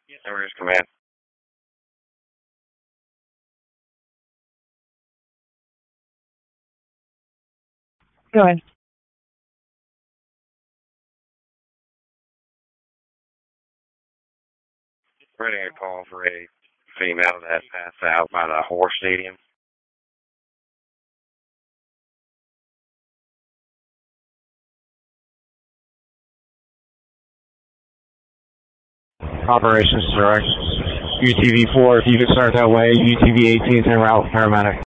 Everest Command. Go ahead. Ready a call for a female that passed out by the horse stadium. Operations direct. UTV 4, if you can start that way. UTV 18 is en route, paramedic.